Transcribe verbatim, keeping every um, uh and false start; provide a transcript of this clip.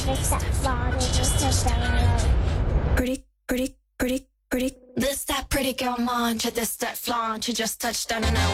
This that flawed, it just touched down. Pretty, pretty, pretty, pretty. This that pretty girl mantra, this that flaunt, you just touched down and out.